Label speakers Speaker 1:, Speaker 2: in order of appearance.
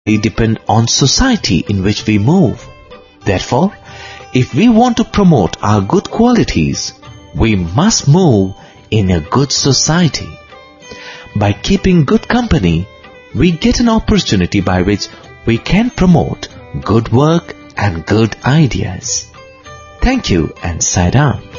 Speaker 1: They depend on society in which we move. Therefore, if we want to promote our good qualities, we must move in a good society. By keeping good company, we get an opportunity by which we can promote good work and good ideas. Thank you and Sairam.